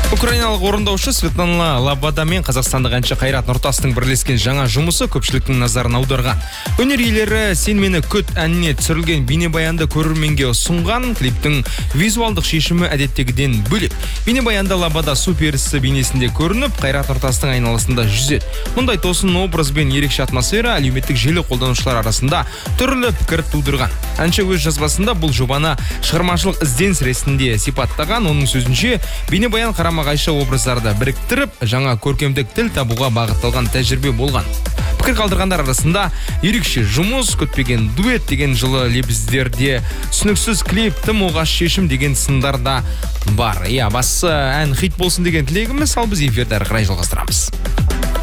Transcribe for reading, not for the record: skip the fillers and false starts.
Украиналық орындаушы Светлана Лобода мен қазақстандық әнші Қайрат Нұртастың бірлескен жаңа жұмысы көпшіліктің назарын аударған. Өнер иелері "Сен мені күт" әніне түсірілген бейнебаянды көрерменге ұсынған. Клиптің визуалдық шешімі әдеттегіден бөлек. Бейнебаянда Лобода су перісі бейнесінде көрініп, Қайрат Нұртастың айналасында жүзеді. Мұндай тосын образ бен ерекше атмосфера әлеуметтік желі қолданушылар арасында түрлі пікір тудырған. Әнші өз жазбасында бұл жобаны шығармашылық ізденіс ретінде сипаттаған. Оның сөзінше, бейнебаян қарама-қайшы образдарды біріктіріп, жаңа көркемдік тіл табуға бағытталған тәжірибе болған. Пікір қалдырғандар арасында ерекше жұмыс, күтпеген дуэт деген жылы лебіздерде, түсініксіз клип, тым оғаш шешім деген сындар да бар. Басы ән хит болсын деген тілегіміз, ал біз эфирді әрі қарай жалғастырамыз.